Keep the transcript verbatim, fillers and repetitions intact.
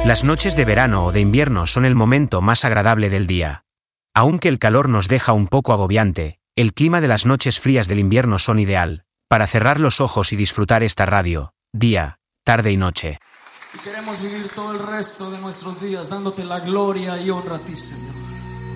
Las noches de verano o de invierno son el momento más agradable del día. Aunque el calor nos deja un poco agobiante, el clima de las noches frías del invierno son ideal para cerrar los ojos y disfrutar esta radio, día, tarde y noche. Y queremos vivir todo el resto de nuestros días dándote la gloria y honra a ti, Señor.